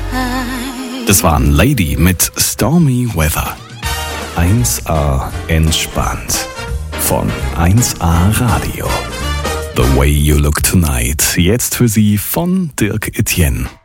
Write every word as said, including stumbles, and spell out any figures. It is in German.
Das waren Lady mit Stormy Weather. eins A entspannt. Von eins A Radio. The Way You Look Tonight. Jetzt für Sie von Dirk Etienne.